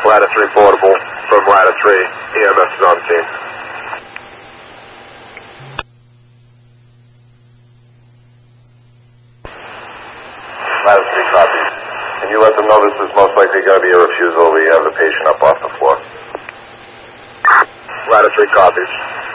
Ladder 3 portable from Ladder 3. EMS is on scene. Ladder 3 copies. Can you let them know this is most likely going to be a refusal? We have the patient up off the floor. Ladder 3 copies.